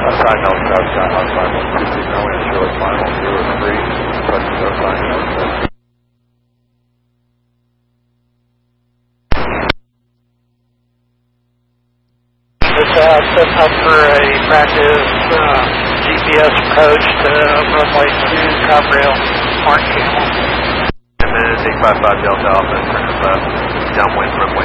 Side note, Scott, outside 160, now we're going to show us final 03, press the sign note. Setting up for a practice GPS approach to runway 2, top rail, Mark Camel. And then 855 Delta Alpha, turn us left, downwind runway